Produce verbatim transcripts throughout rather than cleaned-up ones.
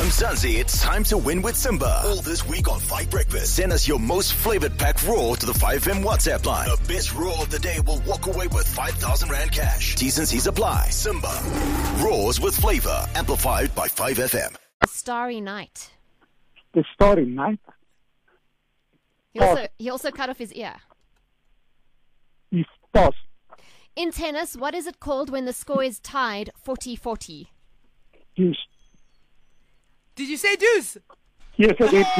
Mzansi, it's time to win with Simba. All this week on Fight Breakfast. Send us your most flavored pack raw to the five F M WhatsApp line. The best raw of the day will walk away with five thousand rand cash. T's and C's apply. Simba. Raws with flavor. Amplified by five F M. A Starry Night. The Starry Night? He also, he also cut off his ear. He's tossed. In tennis, what is it called when the score is tied forty forty? Deuce. Did you say deuce? Yes, I did.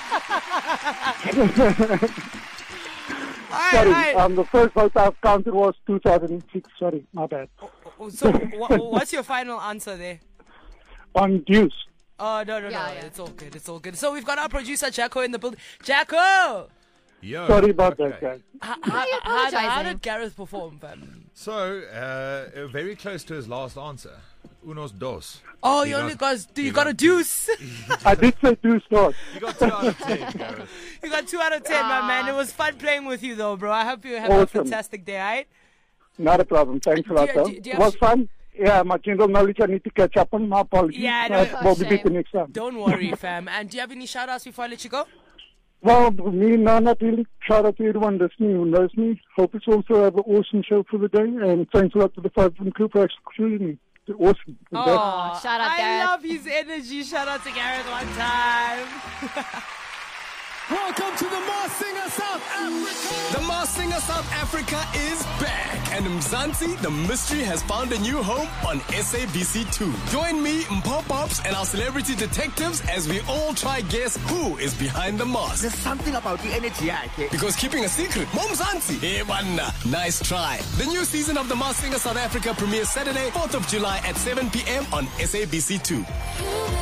Deuce. All Sorry, right. um, the first vote I've counted was two thousand six. Sorry, my bad. Oh, so, wha- what's your final answer there? On Deuce. Oh, no, no, Yeah, no. yeah. It's all good. It's all good. So we've got our producer, Jacko, in the building. Jacko! Yo, Sorry about okay. that, guys. How, are you how, how apologizing? did Gareth perform, fam? So, uh, very close to his last answer. Unos dos. Oh, He you only got- got, you he got a got- deuce. I did say Deuce toss. You got two out of ten, Gareth. You got two out of ten, my man. It was fun playing with you, though, bro. I hope you have a Awesome. fantastic day, alright? Not a problem. Thanks a lot, Do you- though. do you- do you It was have- fun. Yeah, my general knowledge I need to catch up on. My apologies. Yeah, no, Uh, we'll be shame. better next time. Don't worry, fam. And do you have any shout-outs before I let you go? Well, me, no, not really. Shout out to everyone listening who knows me. Hope it's also have an awesome show for the day. And thanks a lot to the five F M crew for excluding me. Awesome. With that. Oh, shout out, I Gareth. love his energy. Shout out to Gareth one time. Welcome to the Mars Singer South Africa. The Mars Singer South Africa is back, and Mzansi, the mystery, has found a new home on S A B C two. Join me, Mpho Pops, and our celebrity detectives as we all try guess who is behind the mask. There's something about the energy yakhe. Because keeping a secret, Mom Mzansi. Hey, manna. Nice try. The new season of the Mars Singer South Africa premieres Saturday, fourth of July at seven p.m. on S A B C two.